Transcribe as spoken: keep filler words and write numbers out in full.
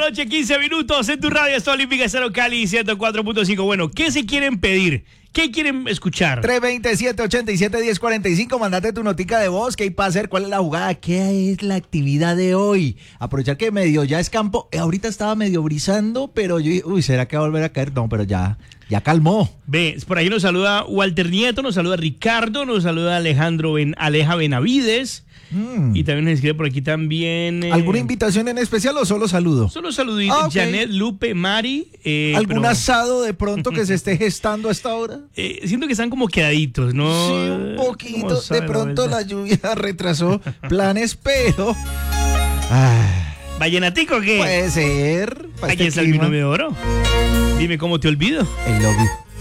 la noche, quince minutos en tu radio. Esta Olímpica Cero Cali ciento cuatro punto cinco. Bueno, ¿qué se quieren pedir? ¿Qué quieren escuchar? tres veintisiete, ochenta y siete, diez cuarenta y cinco. Mandate tu notica de voz. ¿Qué hay para hacer? ¿Cuál es la jugada? ¿Qué es la actividad de hoy? Aprovechar que medio ya es campo. Eh, ahorita estaba medio brisando, pero yo dije, uy, ¿será que va a volver a caer? No, pero ya, ya calmó. Ve, por ahí nos saluda Walter Nieto, nos saluda Ricardo, nos saluda Alejandro Ben, Aleja Benavides. Mm. Y también nos escribe por aquí también. Eh, ¿Alguna invitación en especial o solo saludo? Solo saluditos. Ah, okay. Janet, Lupe, Mari. Eh, ¿Algún pero... asado de pronto que se esté gestando a esta hora? Eh, siento que están como quedaditos, ¿no? Sí, un poquito. De pronto la, la lluvia retrasó planes, pero. Ah. ¿Vallenatico o qué? Puede ser. Aquí este está clima. El binomio de oro. Dime cómo te olvido. El lobby.